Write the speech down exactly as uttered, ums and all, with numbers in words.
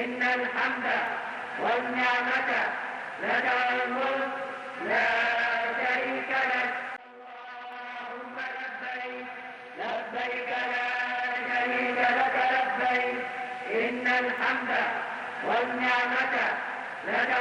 إن الحمد والنعمة لك والملك لا شريك لك. اللهم لبيك لبيك لا شريك لك لبيك إن الحمد والنعمة لك